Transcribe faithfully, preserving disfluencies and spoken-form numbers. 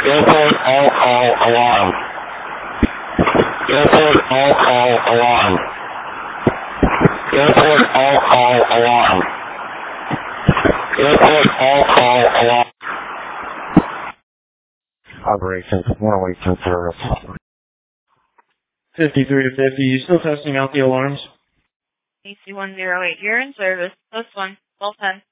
Airport all-call alarm. Airport all-call alarm. Airport all-call alarm. Airport all-call alarm. Operations one oh eight ten service. fifty-three to fifty, you still testing out the alarms? A C one oh eight, you're in service. Post one, twelve ten.